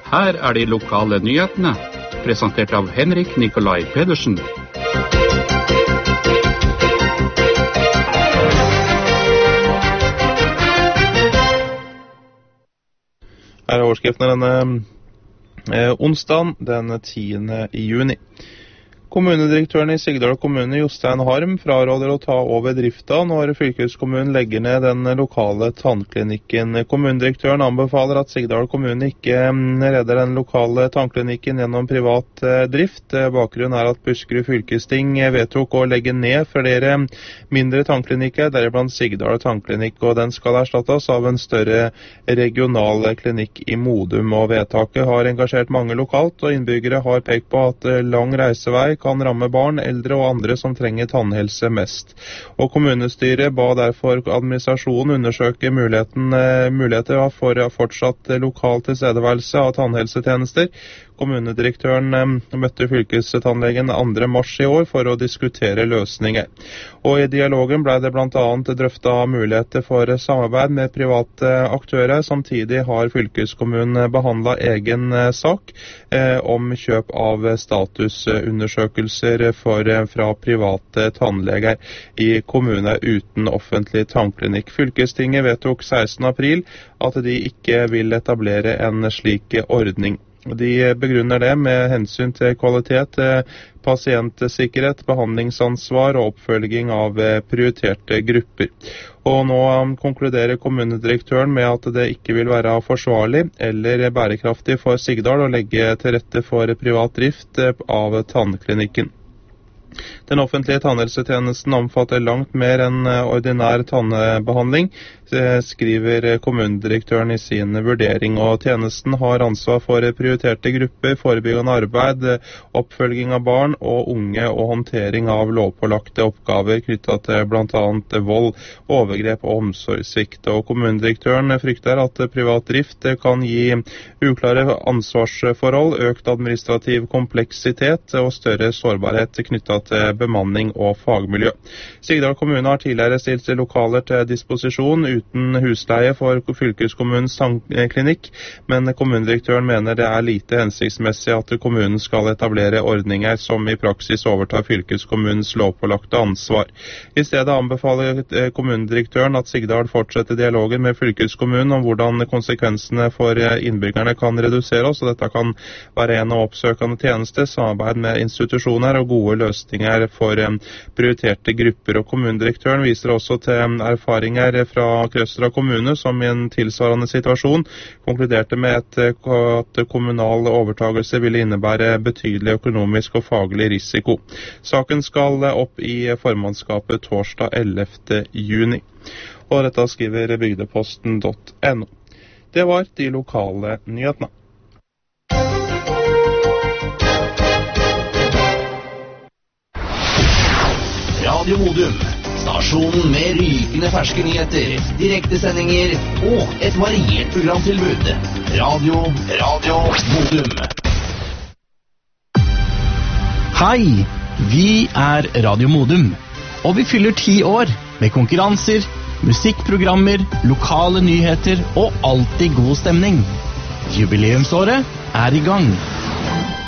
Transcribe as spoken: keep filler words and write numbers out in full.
Her er de lokale nyhetene, presentert av Henrik Nikolai Pedersen. Her er overskriften denne eh, onsdagen den tiende juni. Kommunedirektøren i Sigdal kommune, Jostein Harm, fraråder å ta over drifta når fylkeskommunen legger ned den lokale tannklinikken. Kommunedirektøren anbefaler at Sigdal kommune ikke redder den lokale tannklinikken gjennom privat drift. Bakgrunnen er at Buskerud fylkesting vedtok å legge ned flere mindre tannklinikker, deriblant Sigdal tannklinikk, og den skal erstattes av en større regional klinikk i Modum. Og vedtaket har engasjert mange lokalt, og innbyggere har pekt på at lang reisevei kan ramme barn, eldre og andre som trenger tannhelse mest. Og kommunestyret ba derfor administrasjonen undersøke muligheten, muligheter for fortsatt lokal tilstedeværelse av tannhelsetjenester. Kommunedirektøren møtte fylkestannlegen andre mars i år for å diskutere løsninger. Og i dialogen ble det blant annet drøftet muligheter for samarbeid med private aktører. Samtidig har fylkeskommunen behandlet egen sak eh, om kjøp av statusundersøkelser for, fra private tannleger i kommuner uten offentlig tannklinikk. Fylkestinget vedtok sekstende april at de ikke vil etablere en slik ordning. De begrunner det med hensyn til kvalitet, pasientsikkerhet, behandlingsansvar og oppfølging av prioriterte grupper. Og nå konkluderer kommunedirektøren med at det ikke vil være forsvarlig eller bærekraftig for Sigdal å legge til rette for privat drift av tannklinikken. Den offentlige tannhelsetjenesten omfatter langt mer enn ordinær tannbehandling, skriver kommunedirektøren i sin vurdering, og tjenesten har ansvar for prioriterte grupper, forebyggende arbeid, oppfølging av barn og unge og håndtering av lovpålagte oppgaver knyttet til blant annet vold, overgrep og omsorgssvikt. Og kommunedirektøren frykter at privat drift kan gi uklare ansvarsforhold, økt administrativ kompleksitet og større sårbarhet knyttet til bemanning og fagmiljø. Sigdal kommune har tidligere stilt lokaler til disposisjon uten husleie for fylkeskommunens tannklinikk, men kommunedirektøren mener det er lite hensiktsmessig at kommunen skal etablere ordninger som i praksis overtar fylkeskommunens lovpålagte ansvar. I stedet anbefaler kommunedirektøren at Sigdal fortsetter dialogen med fylkeskommunen om hvordan konsekvensene for innbyggerne kan reduseres, og dette kan være en av oppsøkende tjenester, samarbeid med institusjoner og gode løsninger for prioriterte grupper. Og kommunedirektøren viser også til erfaringer fra Krøstra kommune, som i en tilsvarende situasjon konkluderte med at kommunal overtagelse ville innebære betydelig økonomisk og faglig risiko. Saken skal opp i formannskapet torsdag ellevte juni. Og dette skriver bygdeposten punktum no. Det var de lokale nyhetene. Radio Modum, stasjonen med rykende ferske nyheter, direktesendinger og et variert programtilbud. Radio, Radio Modum. Hei, vi er Radio Modum, og vi fyller ti år med konkurranser, musikkprogrammer, lokale nyheter og alltid god stemning. Jubileumsåret er i gang.